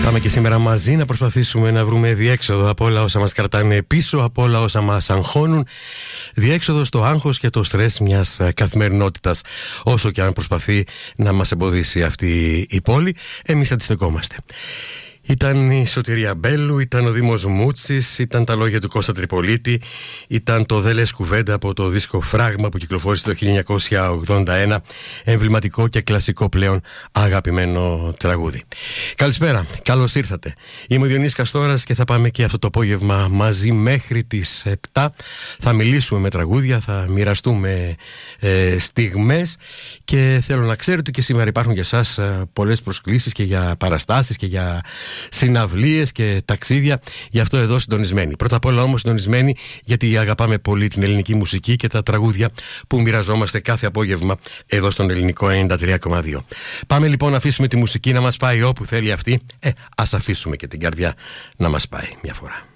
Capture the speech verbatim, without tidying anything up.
Πάμε και σήμερα μαζί να προσπαθήσουμε να βρούμε διέξοδο από όλα όσα μας κρατάνε πίσω, από όλα όσα μας αγχώνουν. Διέξοδο στο άγχος και το στρες μιας καθημερινότητας. Όσο και αν προσπαθεί να μας εμποδίσει αυτή η πόλη, εμείς αντιστεκόμαστε. Ήταν η Σωτηρία Μπέλου, ήταν ο Δήμος Μούτσης, ήταν τα λόγια του Κώστα Τριπολίτη, ήταν το «Δεν λες κουβέντα» από το δίσκο Φράγμα που κυκλοφόρησε το χίλια εννιακόσια ογδόντα ένα, εμβληματικό και κλασικό πλέον αγαπημένο τραγούδι. Καλησπέρα, καλώς ήρθατε. Είμαι ο Διονύσης Καστόρας και θα πάμε και αυτό το απόγευμα μαζί μέχρι τις επτά. Θα μιλήσουμε με τραγούδια, θα μοιραστούμε ε, στιγμές και θέλω να ξέρετε ότι και σήμερα υπάρχουν για εσάς ε, πολλές προσκλήσεις και για παραστάσεις και για συναυλίες και ταξίδια, γι' αυτό εδώ συντονισμένοι. Πρώτα απ' όλα όμως συντονισμένοι γιατί αγαπάμε πολύ την ελληνική μουσική και τα τραγούδια που μοιραζόμαστε κάθε απόγευμα εδώ στον Ελληνικό ενενήντα τρία κόμμα δύο. Πάμε λοιπόν να αφήσουμε τη μουσική να μας πάει όπου θέλει αυτή. Ε, ας αφήσουμε και την καρδιά να μας πάει μια φορά.